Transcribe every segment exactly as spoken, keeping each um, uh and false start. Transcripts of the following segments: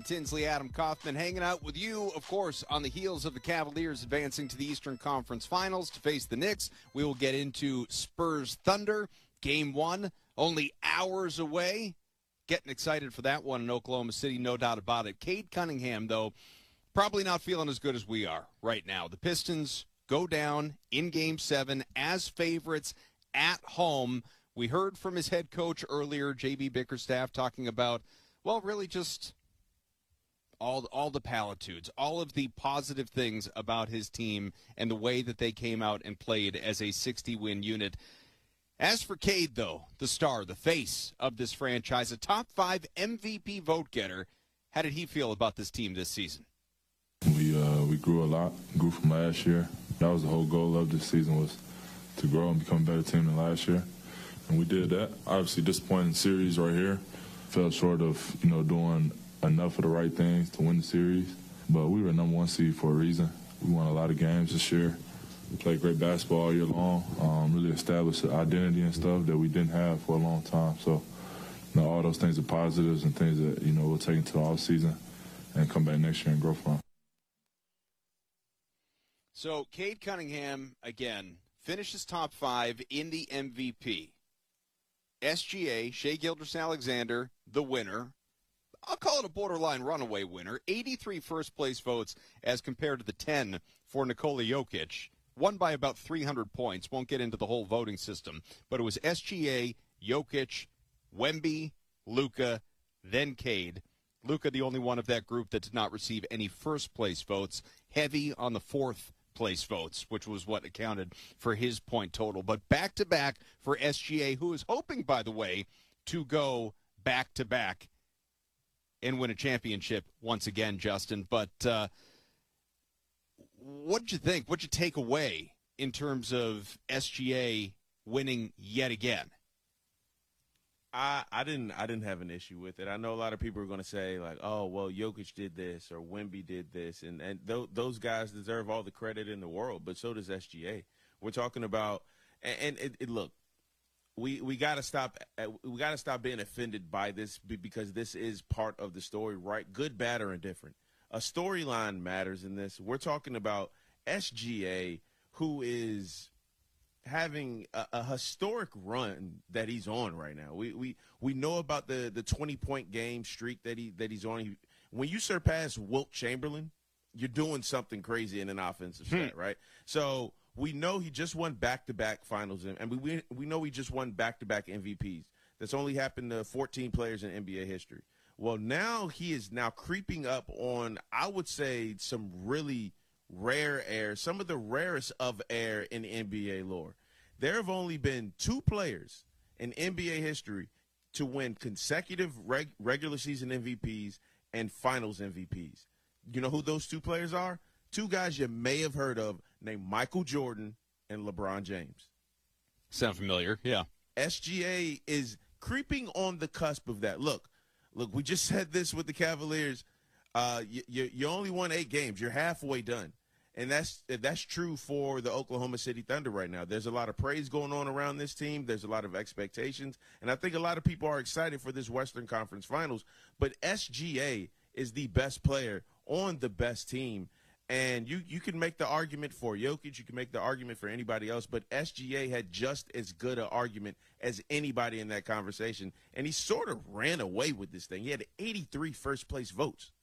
Tinsley, Adam Kaufman, hanging out with you, of course, on the heels of the Cavaliers advancing to the Eastern Conference Finals to face the Knicks. We will get into Spurs Thunder, Game one, only hours away. Getting excited for that one in Oklahoma City, no doubt about it. Cade Cunningham, though, probably not feeling as good as we are right now. The Pistons go down in Game seven as favorites at home. We heard from his head coach earlier, J B Bickerstaff, talking about, well, really just all all the platitudes, all of the positive things about his team and the way that they came out and played as a sixty-win unit. As for Cade, though, the star, the face of this franchise, a top five M V P vote getter, how did he feel about this team this season? We uh, we grew a lot, grew from last year. That was the whole goal of this season, was to grow and become a better team than last year. And we did that. Obviously, disappointing series right here. Fell short of, you know, doing enough of the right things to win the series. But we were number one seed for a reason. We won a lot of games this year. We played great basketball all year long, um, really established an identity and stuff that we didn't have for a long time. So, you know, all those things are positives and things that, you know, we'll take into the offseason and come back next year and grow from. So, Cade Cunningham, again, finishes top five in the M V P. S G A, Shai Gilgeous-Alexander, the winner. I'll call it a borderline runaway winner. eighty-three first-place votes as compared to the ten for Nikola Jokic. Won by about three hundred points. Won't get into the whole voting system. But it was S G A, Jokic, Wemby, Luka, then Cade. Luka, the only one of that group that did not receive any first-place votes. Heavy on the fourth-place votes, which was what accounted for his point total. But back-to-back for S G A, who is hoping, by the way, to go back-to-back and win a championship once again, Justin. But uh, what did you think? What did you take away in terms of S G A winning yet again? I, I didn't I didn't have an issue with it. I know a lot of people are going to say, like, oh, well, Jokic did this or Wemby did this, and, and th- those guys deserve all the credit in the world, but so does S G A. We're talking about – and, and it, it, look, we we got to stop we got to stop being offended by this because this is part of the story, right? Good, bad, or indifferent. A storyline matters in this. We're talking about S G A, who is – having a, a historic run that he's on right now. We we we know about the the twenty-point game streak that he that he's on. He, when you surpass Wilt Chamberlain, you're doing something crazy in an offensive hmm. stat, right? So we know he just won back-to-back finals, and we we, we know he just won back-to-back M V Ps. That's only happened to fourteen players in N B A history. Well, now he is now creeping up on, I would say, some really rare air, some of the rarest of air in N B A lore. There have only been two players in N B A history to win consecutive reg- regular season M V Ps and finals M V Ps. You know who those two players are? Two guys you may have heard of named Michael Jordan and LeBron James. Sound familiar, yeah. S G A is creeping on the cusp of that. Look, look, we just said this with the Cavaliers. Uh, you, you, you only won eight games. You're halfway done. And that's that's true for the Oklahoma City Thunder right now. There's a lot of praise going on around this team. There's a lot of expectations. And I think a lot of people are excited for this Western Conference Finals. But S G A is the best player on the best team. And you, you can make the argument for Jokic. You can make the argument for anybody else. But S G A had just as good an argument as anybody in that conversation. And he sort of ran away with this thing. He had eighty-three first-place votes.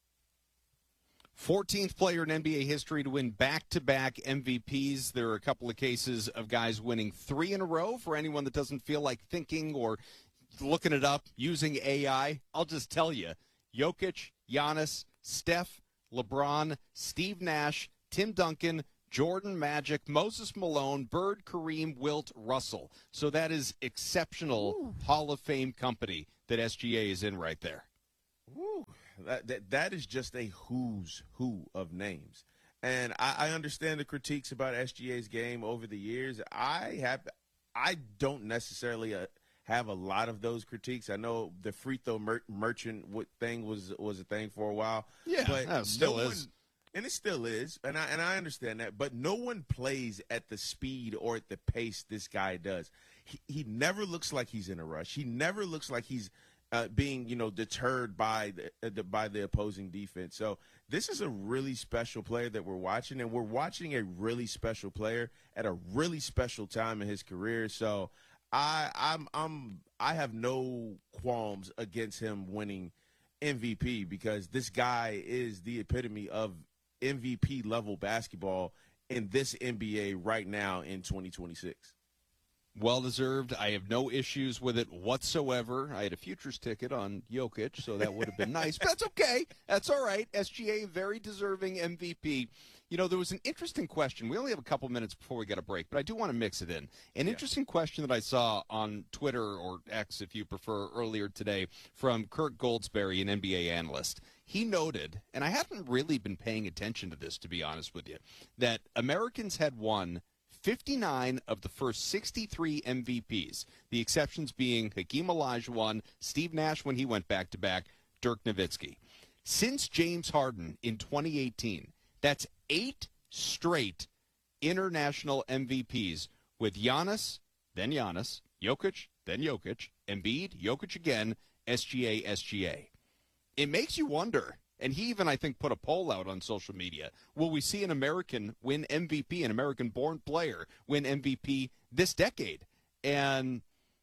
fourteenth player in N B A history to win back-to-back M V Ps. There are a couple of cases of guys winning three in a row. For anyone that doesn't feel like thinking or looking it up using A I, I'll just tell you, Jokic, Giannis, Steph, LeBron, Steve Nash, Tim Duncan, Jordan, Magic, Moses Malone, Bird, Kareem, Wilt, Russell. So that is exceptional Ooh. Hall of Fame company that S G A is in right there. Ooh. That, that that is just a who's who of names. And I, I understand the critiques about S G A's game over the years. I have, I don't necessarily uh, have a lot of those critiques. I know the free throw mer- merchant thing was was a thing for a while. Yeah, but that still no is. One, and it still is, and I and I understand that. But no one plays at the speed or at the pace this guy does. He, he never looks like he's in a rush. He never looks like he's uh, being, you know, deterred by the, uh, the by the opposing defense. So this is a really special player that we're watching, and we're watching a really special player at a really special time in his career. So I I'm I'm I have no qualms against him winning M V P, because this guy is the epitome of M V P level basketball in this N B A right now in twenty twenty-six. Well deserved. I have no issues with it whatsoever. I had a futures ticket on Jokic, so that would have been nice. But that's okay. That's all right. S G A, very deserving M V P. You know, there was an interesting question. We only have a couple minutes before we get a break, but I do want to mix it in. An yeah. interesting question that I saw on Twitter, or X if you prefer, earlier today from Kirk Goldsberry, an N B A analyst. He noted, and I hadn't really been paying attention to this, to be honest with you, that Americans had won fifty-nine of the first sixty-three M V Ps, the exceptions being Hakeem Olajuwon, Steve Nash when he went back-to-back, Dirk Nowitzki. Since James Harden in twenty eighteen, that's eight straight international M V Ps with Giannis, then Giannis, Jokic, then Jokic, Embiid, Jokic again, S G A, S G A. It makes you wonder. And he even, I think, put a poll out on social media. Will we see an American win M V P, an American-born player win M V P this decade? And,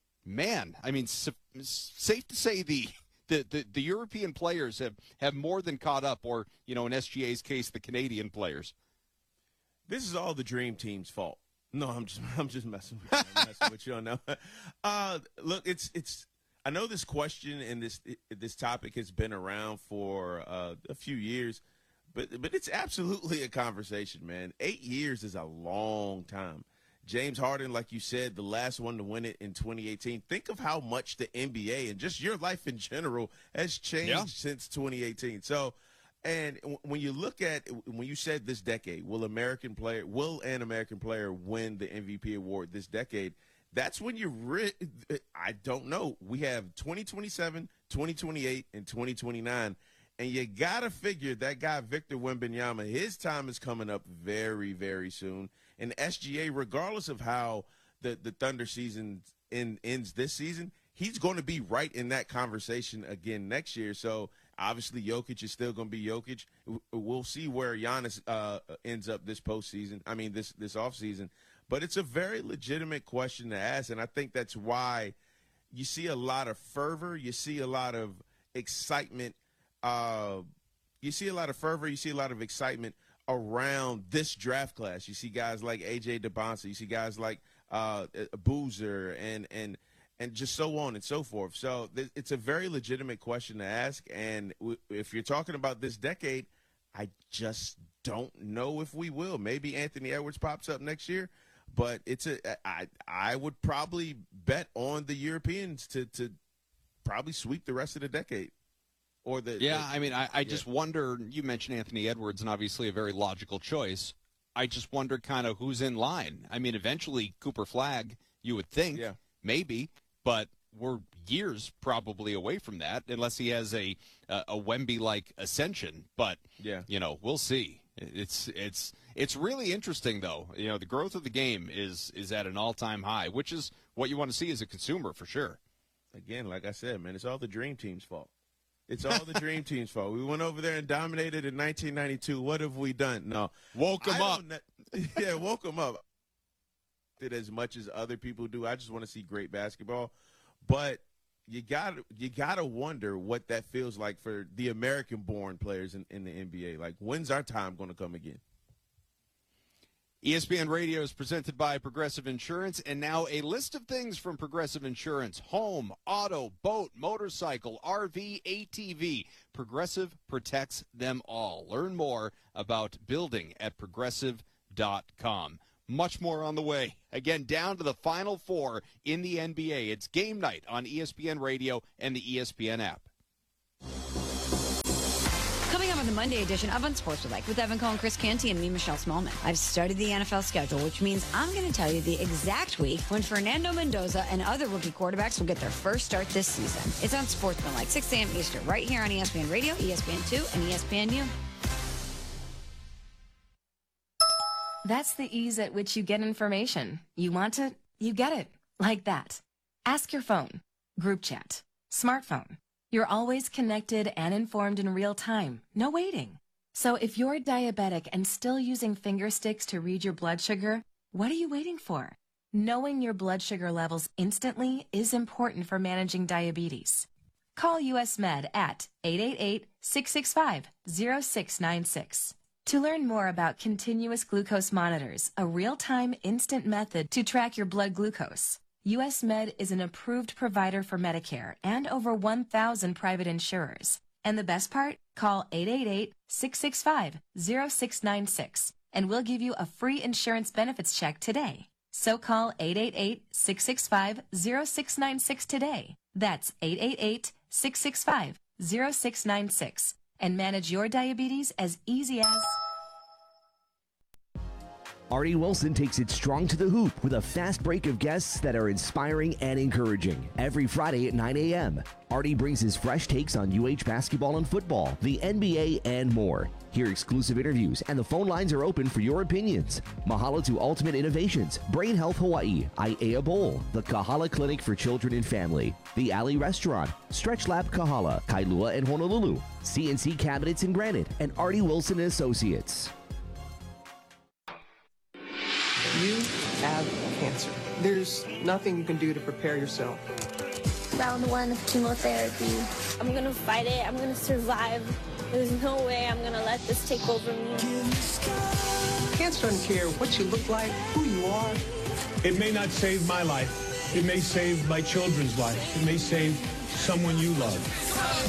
man, I mean, safe to say the, the, the, the European players have, have more than caught up, or, you know, in S G A's case, the Canadian players. This is all the Dream Team's fault. No, I'm just I'm just messing with you. I'm messing with you on that. Uh, look, it's it's. I know this question and this this topic has been around for uh, a few years, but but it's absolutely a conversation, man. Eight years is a long time. James Harden, like you said, the last one to win it in twenty eighteen. Think of how much the N B A and just your life in general has changed yeah. since twenty eighteen. So, and when you look at, when you said this decade, will American player, will an American player win the M V P award this decade? That's when you re- I don't know. We have twenty twenty-seven, twenty twenty-eight, and twenty twenty-nine. And you got to figure that guy, Victor Wembanyama, his time is coming up very, very soon. And S G A, regardless of how the, the Thunder season in, ends this season, he's going to be right in that conversation again next year. So, obviously, Jokic is still going to be Jokic. We'll see where Giannis uh, ends up this postseason. I mean, this, this offseason. But it's a very legitimate question to ask, and I think that's why you see a lot of fervor, you see a lot of excitement, uh, you see a lot of fervor, you see a lot of excitement around this draft class. You see guys like A J DeBonsa, you see guys like uh, Boozer, and and and just so on and so forth. So th- it's a very legitimate question to ask, and w- if you're talking about this decade, I just don't know if we will. Maybe Anthony Edwards pops up next year. But it's a I I would probably bet on the Europeans to, to probably sweep the rest of the decade. Or the Yeah, the, I mean I, I yeah. just wonder, you mentioned Anthony Edwards, and obviously a very logical choice. I just wonder kind of who's in line. I mean, eventually Cooper Flagg, you would think, yeah. maybe, but we're years probably away from that unless he has a a, a Wemby-like ascension. But yeah. you know, we'll see. It's it's it's really interesting, though. You know, the growth of the game is is at an all-time high, which is what you want to see as a consumer for sure. Again, like I said, man, it's all the Dream Team's fault. It's all the Dream Team's fault. We went over there and dominated in nineteen ninety-two. What have we done? No, woke them up. Yeah, woke them up. Did as much as other people do. I just want to see great basketball, but you got you got to wonder what that feels like for the American-born players in, in the N B A. Like, when's our time going to come again? E S P N Radio is presented by Progressive Insurance, and now a list of things from Progressive Insurance: home, auto, boat, motorcycle, R V, A T V. Progressive protects them all. Learn more about building at progressive dot com. Much more on the way. Again, down to the Final Four in the N B A. It's game night on E S P N Radio and the E S P N app. Coming up on the Monday edition of Unsportsmanlike with Evan Cohen, Chris Canty, and me, Michelle Smallman. I've studied the N F L schedule, which means I'm going to tell you the exact week when Fernando Mendoza and other rookie quarterbacks will get their first start this season. It's Unsportsmanlike, six a.m. Eastern, right here on E S P N Radio, E S P N two, and E S P N U. That's the ease at which you get information. You want it, you get it. Like that. Ask your phone. Group chat. Smartphone. You're always connected and informed in real time. No waiting. So if you're diabetic and still using finger sticks to read your blood sugar, what are you waiting for? Knowing your blood sugar levels instantly is important for managing diabetes. Call U S Med at eight eight eight, six six five, zero six nine six. To learn more about continuous glucose monitors, a real-time instant method to track your blood glucose, U S Med is an approved provider for Medicare and over one thousand private insurers. And the best part? Call eight eight eight, six six five, zero six nine six and we'll give you a free insurance benefits check today. So call eight eight eight, six six five, zero six nine six today. That's eight eight eight, six six five, zero six nine six and manage your diabetes as easy as... Artie Wilson takes it strong to the hoop with a fast break of guests that are inspiring and encouraging. Every Friday at nine a.m., Artie brings his fresh takes on U H basketball and football, the N B A, and more. Hear exclusive interviews, and the phone lines are open for your opinions. Mahalo to Ultimate Innovations, Brain Health Hawaii, Aiea Bowl, the Kahala Clinic for Children and Family, the Alley Restaurant, Stretch Lab Kahala, Kailua and Honolulu, C N C Cabinets and Granite, and Artie Wilson and Associates. You have cancer. There's nothing you can do to prepare yourself. Round one of chemotherapy. I'm gonna fight it. I'm gonna survive. There's no way I'm gonna let this take over me. Cancer doesn't care what you look like, who you are. It may not save my life. It may save my children's life. It may save someone you love.